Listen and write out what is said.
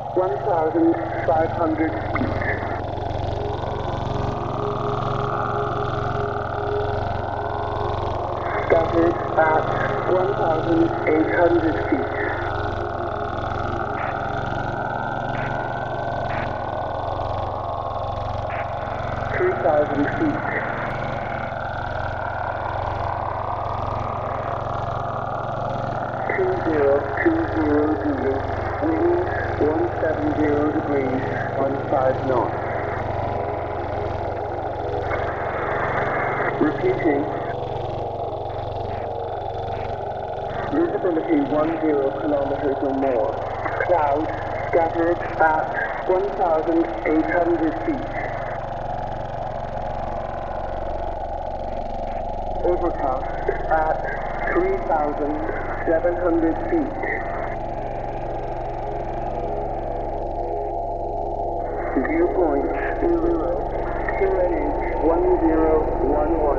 1,500 feet. Scattered at 1,800 feet. 3,000 feet. 2020 dealing, wind 170 degrees, 15 knots. Repeating. Visibility 10 kilometers or more. Clouds scattered at 1,800 feet. Overcast at 3,700 feet. Viewpoint 0, QNH 1011.